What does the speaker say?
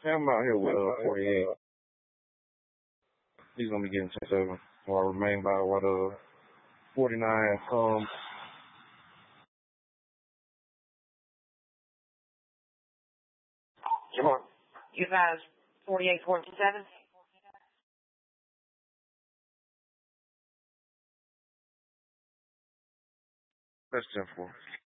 Yeah, I'm out here with 48. He's gonna be getting 7. So I remain by what 49 comes. Sure. You guys 48-47? That's 10-4.